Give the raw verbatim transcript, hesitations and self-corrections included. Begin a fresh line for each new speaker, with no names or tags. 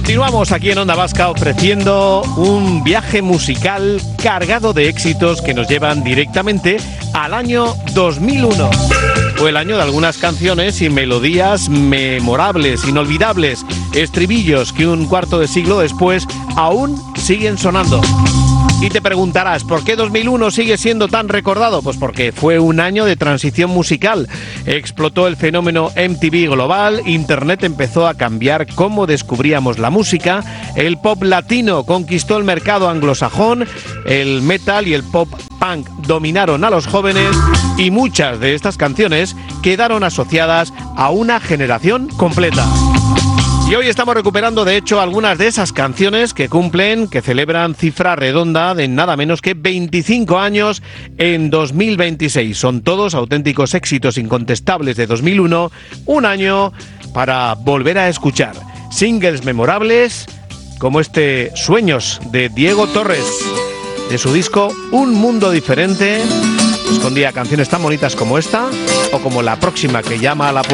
Continuamos aquí en Onda Vasca ofreciendo un viaje musical cargado de éxitos que nos llevan directamente al año dos mil uno. Fue el año de algunas canciones y melodías memorables, inolvidables, estribillos que un cuarto de siglo después aún siguen sonando. Y te preguntarás, ¿por qué dos mil uno sigue siendo tan recordado? Pues porque fue un año de transición musical. Explotó el fenómeno M T V global, Internet empezó a cambiar cómo descubríamos la música, el pop latino conquistó el mercado anglosajón, el metal y el pop punk dominaron a los jóvenes y muchas de estas canciones quedaron asociadas a una generación completa. Y hoy estamos recuperando, de hecho, algunas de esas canciones que cumplen, que celebran cifra redonda de nada menos que veinticinco años en dos mil veintiséis. Son todos auténticos éxitos incontestables de dos mil uno, un año para volver a escuchar. Singles memorables como este Sueños de Diego Torres, de su disco Un Mundo Diferente. Escondía canciones tan bonitas como esta o como la próxima que llama a la puerta.